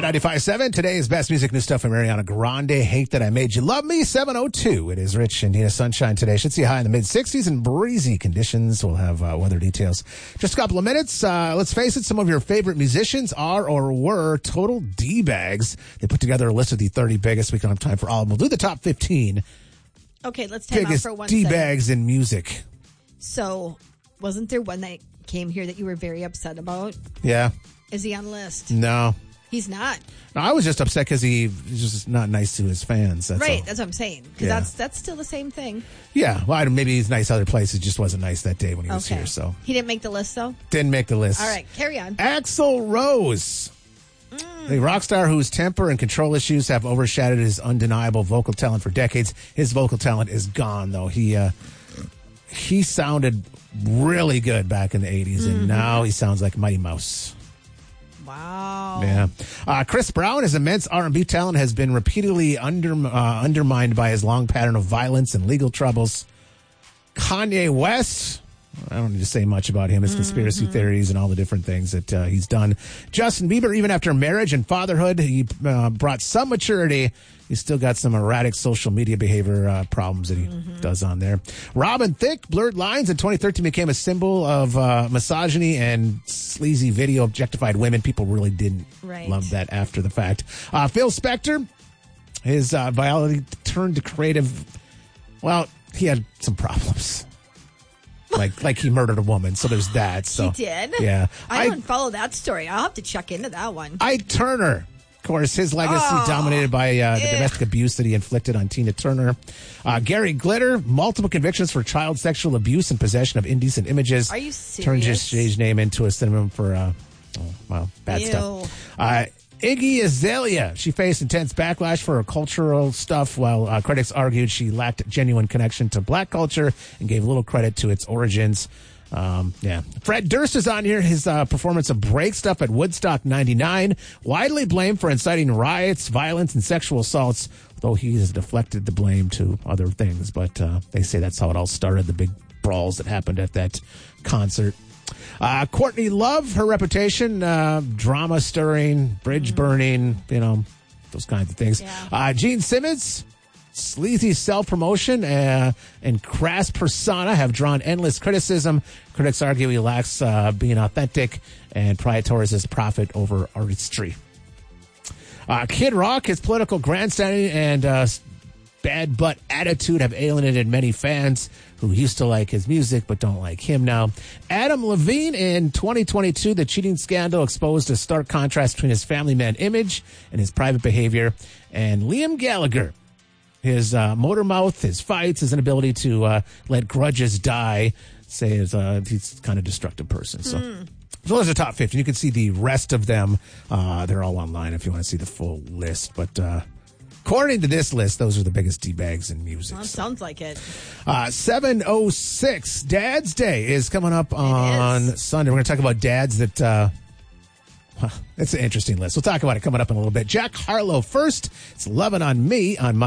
95.7, today's best music, new stuff from Ariana Grande, Hate That I Made You Love Me, 7:02. It is Rich and Nina Sunshine today. Should see a high in the mid-60s and breezy conditions. We'll have weather details. Just a couple of minutes. Let's face it, some of your favorite musicians are or were total D-bags. They put together a list of the 30 biggest. We don't have time for all of them. We'll do the top 15 Okay, let's time out for one D-bags in music. So, wasn't there one that came here that you were very upset about? Yeah. Is he on the list? No. He's not. No, I was just upset because he's just not nice to his fans. That's right, all. that's what I'm saying. Because that's still the same thing. Yeah, well, maybe he's nice other places. Just wasn't nice that day when he was here. So he didn't make the list, though? Didn't make the list. All right, carry on. Axl Rose. The rock star whose temper and control issues have overshadowed his undeniable vocal talent for decades. His vocal talent is gone, though. He sounded really good back in the 80s, and now he sounds like Mighty Mouse. Wow. Yeah. Chris Brown, his immense R&B talent, has been repeatedly undermined by his long pattern of violence and legal troubles. Kanye West, I don't need to say much about him, his conspiracy theories and all the different things that he's done. Justin Bieber, even after marriage and fatherhood, he brought some maturity. He's still got some erratic social media behavior problems that he does on there. Robin Thicke, Blurred Lines in 2013 became a symbol of misogyny and sleazy video objectified women. People really didn't love that after the fact. Phil Spector, his biology turned to creative. Well, he had some problems. Like he murdered a woman, so there's that. So he did? Yeah. I don't follow that story. I'll have to check into that one. Ike Turner. Of course, his legacy dominated by the domestic abuse that he inflicted on Tina Turner. Gary Glitter, multiple convictions for child sexual abuse and possession of indecent images. Are you serious? Turned his stage name into a synonym for, bad stuff. Iggy Azalea, she faced intense backlash for her cultural stuff, while critics argued she lacked genuine connection to black culture and gave little credit to its origins. Fred Durst is on here. His performance of Break Stuff at Woodstock 99, widely blamed for inciting riots, violence, and sexual assaults, though he has deflected the blame to other things. But they say that's how it all started, the big brawls that happened at that concert. Courtney Love, her reputation, drama stirring, bridge burning, those kinds of things. Yeah. Gene Simmons, sleazy self-promotion and crass persona have drawn endless criticism. Critics argue he lacks being authentic and prioritizes profit over artistry. Kid Rock, his political grandstanding and bad butt attitude have alienated many fans who used to like his music but don't like him now. Adam Levine, in 2022, the cheating scandal exposed a stark contrast between his family man image and his private behavior. And Liam Gallagher, his motor mouth, his fights, his inability to let grudges die, say he's kind of destructive person. So those are the top 15. You can see the rest of them. They're all online if you want to see the full list. But according to this list, those are the biggest D-bags in music. Well, sounds like it. 7:06, Dad's Day is coming up on Sunday. We're going to talk about dads that... it's an interesting list. We'll talk about it coming up in a little bit. Jack Harlow first. It's Lovin' on Me on my